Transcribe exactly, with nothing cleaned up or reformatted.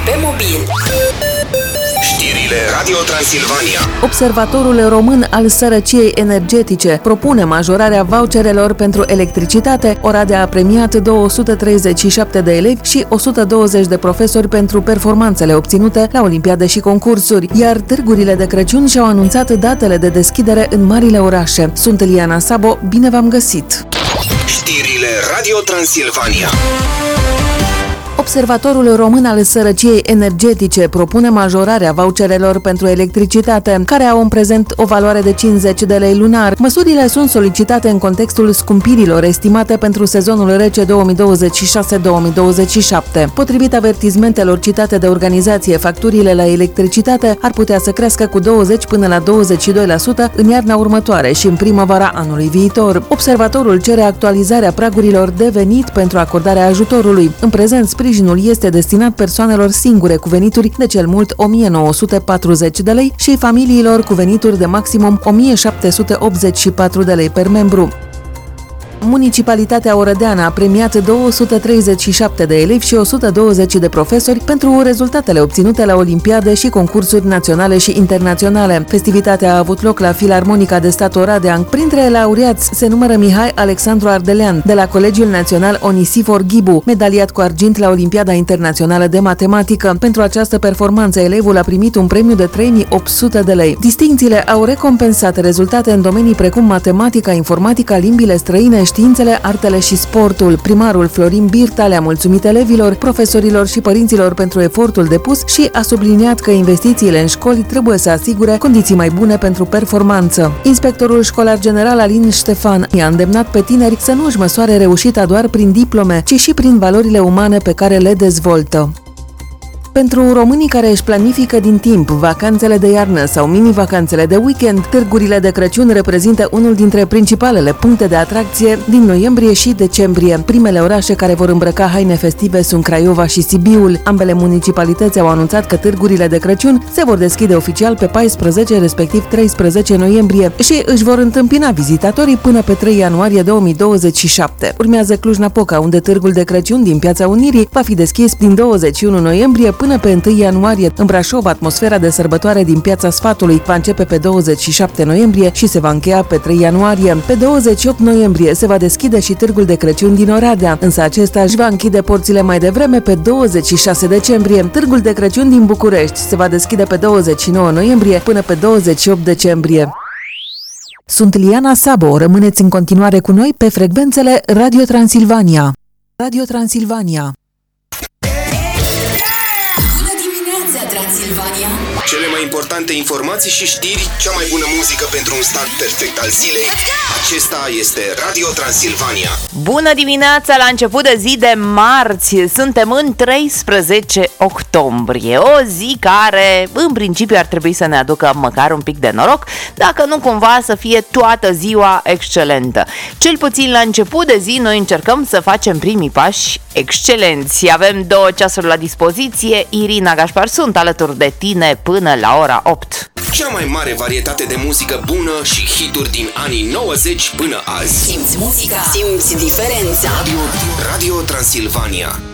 pe mobil. Știrile Radio Transilvania. Observatorul Român al Sărăciei Energetice propune majorarea voucherelor pentru electricitate. Oradea a premiat două sute treizeci și șapte de elevi și o sută douăzeci de profesori pentru performanțele obținute la olimpiade și concursuri, iar târgurile de Crăciun și-au anunțat datele de deschidere în marile orașe. Sunt Liana Sabo, bine v-am găsit! Știrile Radio Transilvania. Observatorul Român al Sărăciei Energetice propune majorarea voucherelor pentru electricitate, care au în prezent o valoare de cincizeci de lei lunar. Măsurile sunt solicitate în contextul scumpirilor estimate pentru sezonul rece două mii douăzeci și șase două mii douăzeci și șapte. Potrivit avertizmentelor citate de organizație, facturile la electricitate ar putea să crească cu douăzeci până la douăzeci și doi la sută în iarna următoare și în primăvara anului viitor. Observatorul cere actualizarea pragurilor de venit pentru acordarea ajutorului. În prezent, sprijinul este destinat persoanelor singure cu venituri de cel mult o mie nouă sute patruzeci de lei și familiilor cu venituri de maximum o mie șapte sute optzeci și patru de lei per membru. Municipalitatea Orădeană a premiat două sute treizeci și șapte de elevi și o sută douăzeci de profesori pentru rezultatele obținute la olimpiade și concursuri naționale și internaționale. Festivitatea a avut loc la Filarmonica de Stat Oradea. Printre laureați se numără Mihai Alexandru Ardelean, de la Colegiul Național Onisifor Ghibu, medaliat cu argint la Olimpiada Internațională de Matematică. Pentru această performanță, elevul a primit un premiu de trei mii opt sute de lei. Distincțiile au recompensat rezultate în domenii precum matematica, informatica, limbile străine, științele, artele și sportul. Primarul Florin Birta le-a mulțumit elevilor, profesorilor și părinților pentru efortul depus și a subliniat că investițiile în școli trebuie să asigure condiții mai bune pentru performanță. Inspectorul școlar general Alin Ștefan i-a îndemnat pe tineri să nu își măsoare reușita doar prin diplome, ci și prin valorile umane pe care le dezvoltă. Pentru românii care își planifică din timp vacanțele de iarnă sau mini-vacanțele de weekend, târgurile de Crăciun reprezintă unul dintre principalele puncte de atracție din noiembrie și decembrie. Primele orașe care vor îmbrăca haine festive sunt Craiova și Sibiul. Ambele municipalități au anunțat că târgurile de Crăciun se vor deschide oficial pe paisprezece, respectiv treisprezece noiembrie și își vor întâmpina vizitatorii până pe trei ianuarie două mii douăzeci și șapte. Urmează Cluj-Napoca, unde târgul de Crăciun din Piața Unirii va fi deschis din douăzeci și unu noiembrie până pe întâi ianuarie. În Brașov, atmosfera de sărbătoare din Piața Sfatului va începe pe douăzeci și șapte noiembrie și se va încheia pe trei ianuarie. Pe douăzeci și opt noiembrie se va deschide și târgul de Crăciun din Oradea, însă acesta își va închide porțile mai devreme pe douăzeci și șase decembrie. Târgul de Crăciun din București se va deschide pe douăzeci și nouă noiembrie până pe douăzeci și opt decembrie. Sunt Liana Sabo, rămâneți în continuare cu noi pe frecvențele Radio Transilvania. Radio Transilvania. Cele mai importante informații și știri, cea mai bună muzică pentru un start perfect al zilei. Acesta este Radio Transilvania. Bună dimineața la început de zi de marți. Suntem în treisprezece octombrie, o zi care în principiu ar trebui să ne aducă măcar un pic de noroc, dacă nu cumva să fie toată ziua excelentă. Cel puțin la început de zi noi încercăm să facem primii pași excelenți. Avem două ceasuri la dispoziție. Irina Gașpar sunt alături de tine până la ora opt. Cea mai mare varietate de muzică bună și hituri din anii nouăzeci până azi. Simți muzica, simți diferența. Radio, Radio Transilvania.